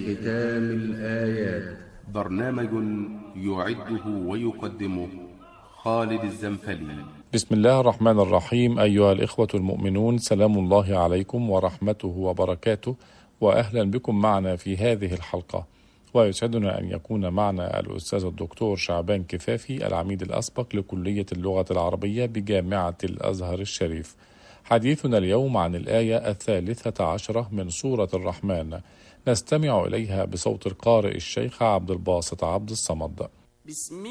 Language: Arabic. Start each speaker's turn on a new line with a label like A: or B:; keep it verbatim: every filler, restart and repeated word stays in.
A: ختام الآيات.
B: برنامج يعده ويقدمه خالد الزنفلي.
C: بسم الله الرحمن الرحيم. أيها الإخوة المؤمنون، سلام الله عليكم ورحمته وبركاته، وأهلا بكم معنا في هذه الحلقة. ويسعدنا أن يكون معنا الأستاذ الدكتور شعبان كفافي، العميد الأسبق لكلية اللغة العربية بجامعة الأزهر الشريف. حديثنا اليوم عن الآية الثالثة عشرة من سورة الرحمن، نستمع إليها بصوت القارئ الشيخ عبد الباسط عبد الصمد.
D: بسم